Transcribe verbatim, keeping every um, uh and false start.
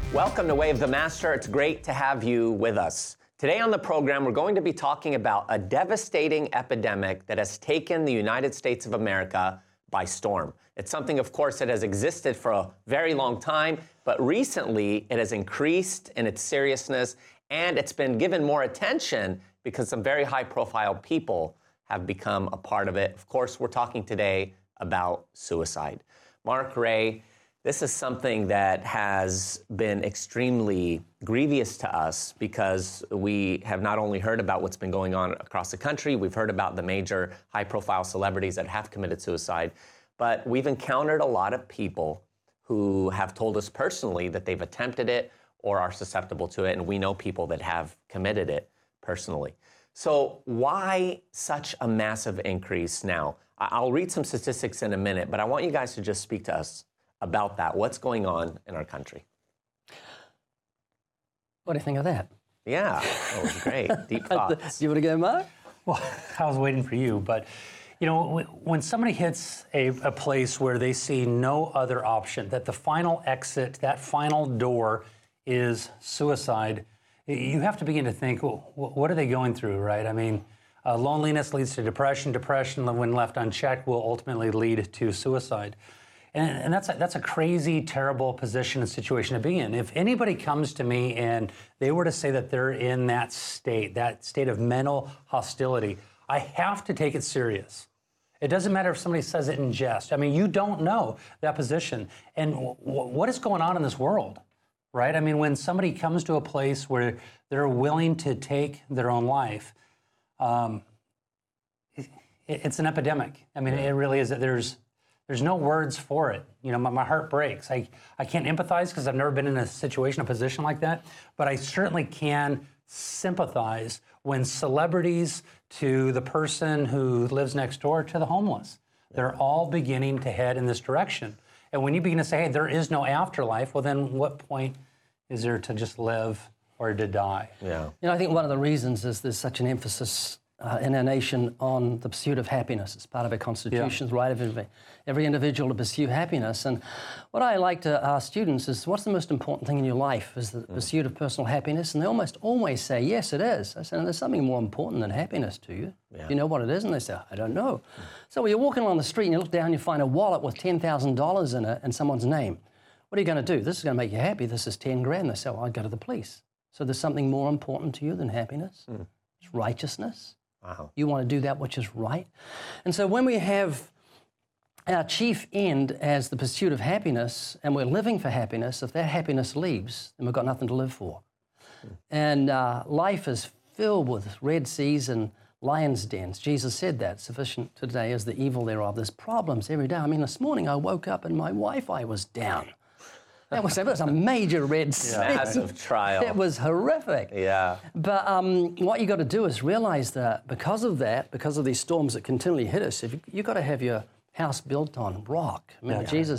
Welcome to Way of the Master. It's great to have you with us. Today on the program, we're going to be talking about a devastating epidemic that has taken the United States of America by storm. It's something, of course, that has existed for a very long time, but recently it has increased in its seriousness, and it's been given more attention because some very high-profile people have become a part of it. Of course, we're talking today about suicide. Mark, Ray, this is something that has been extremely grievous to us because we have not only heard about what's been going on across the country, we've heard about the major high-profile celebrities that have committed suicide, but we've encountered a lot of people who have told us personally that they've attempted it or are susceptible to it, and we know people that have committed it personally. So why such a massive increase now? I'll read some statistics in a minute, but I want you guys to just speak to us about that. What's going on in our country? What do you think of that? Yeah, that was great. Deep thoughts. Do you want to go, Mark? Well, I was waiting for you, but you know, when somebody hits a, a place where they see no other option, that the final exit, that final door is suicide, you have to begin to think, well, what are they going through, right? I mean, uh, loneliness leads to depression. Depression, when left unchecked, will ultimately lead to suicide. And, and that's, a, that's a crazy, terrible position and situation to be in. If anybody comes to me and they were to say that they're in that state, that state of mental hostility, I have to take it serious. It doesn't matter if somebody says it in jest. I mean, you don't know that position. And w- what is going on in this world, right? I mean, when somebody comes to a place where they're willing to take their own life, um, it, it's an epidemic. I mean, it really is. There's There's no words for it. You know, my, my heart breaks. I, I can't empathize because I've never been in a situation, a position like that, but I certainly can sympathize when celebrities to the person who lives next door to the homeless, they're all beginning to head in this direction. And when you begin to say, hey, there is no afterlife, well, then what point is there to just live or to die? Yeah. You know, I think one of the reasons is there's such an emphasis Uh, in our nation on the pursuit of happiness. It's part of our Constitution's yeah. right of every, every individual to pursue happiness. And what I like to ask students is, what's the most important thing in your life? Is the mm. pursuit of personal happiness? And they almost always say, yes, it is. I said, there's something more important than happiness to you. Yeah. You know what it is? And they say, I don't know. Mm. So when you're walking along the street and you look down, you find a wallet with ten thousand dollars in it and someone's name. What are you going to do? This is going to make you happy. This is ten grand. They say, well, I'd go to the police. So there's something more important to you than happiness. Mm. It's righteousness. Wow. You want to do that which is right. And so when we have our chief end as the pursuit of happiness and we're living for happiness, if that happiness leaves, then we've got nothing to live for. Hmm. And uh, life is filled with red seas and lions' dens. Jesus said that, sufficient today is the evil thereof. There's problems every day. I mean, this morning I woke up and my Wi-Fi was down. That was, that was a major red sea. Yeah, massive trial. It was horrific. Yeah. But um, what you got to do is realize that because of that, because of these storms that continually hit us, if you, you got to have your house built on rock. I mean, Yeah. Jesus